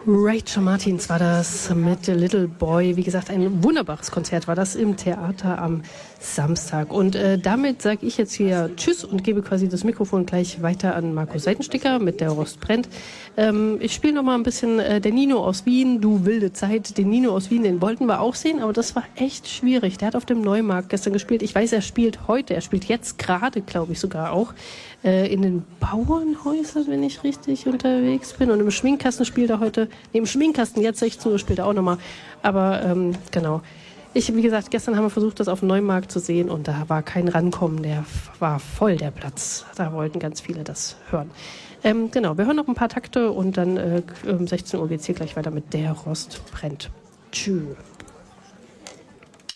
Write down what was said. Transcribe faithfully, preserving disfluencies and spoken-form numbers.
Rachel Martins war das mit The Little Boy. Wie gesagt, ein wunderbares Konzert war das im Theater am Samstag. Und äh, damit sage ich jetzt hier Tschüss und gebe quasi das Mikrofon gleich weiter an Marco Seitensticker mit Der Rost brennt. Ähm, ich spiele noch mal ein bisschen äh, der Nino aus Wien, Du wilde Zeit. Den Nino aus Wien, den wollten wir auch sehen, aber das war echt schwierig. Der hat auf dem Neumarkt gestern gespielt. Ich weiß, er spielt heute, er spielt jetzt gerade, glaube ich sogar auch, äh, in den Bauernhäusern, wenn ich richtig unterwegs bin. Und im Schminkkasten spielt er heute, nee, im Schminkkasten, jetzt sechzehn Uhr spielt er auch nochmal. Aber ähm, genau. Ich, wie gesagt, gestern haben wir versucht, das auf dem Neumarkt zu sehen und da war kein Rankommen, der war voll, der Platz. Da wollten ganz viele das hören. Ähm, genau, wir hören noch ein paar Takte und dann äh, um sechzehn Uhr geht es hier gleich weiter mit Der Rost brennt. Tschüss.